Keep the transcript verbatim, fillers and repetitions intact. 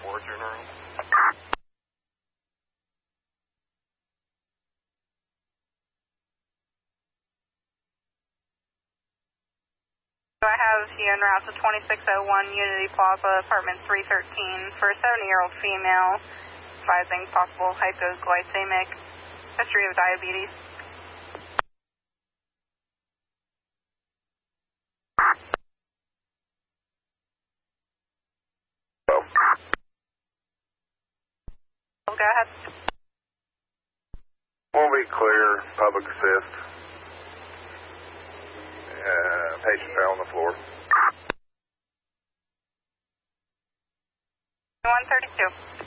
four General. So I have you en route to twenty-six oh one Unity Plaza, apartment three thirteen, for a seventy-year-old female, advising possible hypoglycemic, history of diabetes. Oh. Go ahead. Won't be clear, public assist. Uh, patient fell on the floor. one thirty-two.